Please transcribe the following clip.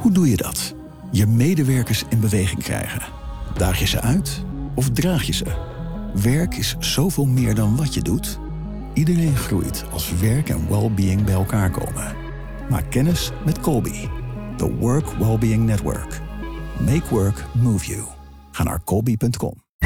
Hoe doe je dat? Je medewerkers in beweging krijgen. Daag je ze uit of draag je ze? Werk is zoveel meer dan wat je doet. Iedereen groeit als werk en well-being bij elkaar komen. Maak kennis met Colby, the Work Wellbeing Network. Make work move you. Ga naar colby.com.